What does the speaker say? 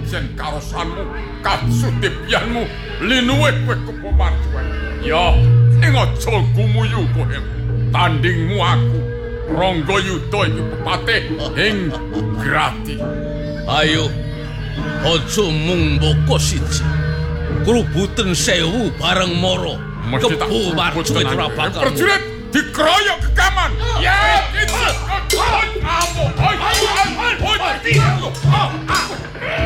ijen karosanmu, katsutipianmu, linuwe kowe kepemarjuan. Ya, ning aja gumuyu kowe. Tandingmu aku, Ranggayuda iki pepatih ing Grati. Ayo, aja mung mboko siji. Krubuten 1000 bareng mara. Kebu marjuit ora bakal. Prajurit dikeroyok kegaman. Ya, itu. Kamu.